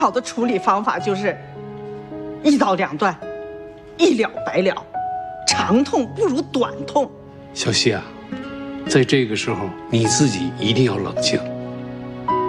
好的处理方法就是一刀两断，一了百了，长痛不如短痛。 小希啊，在这个时候你自己一定要冷静。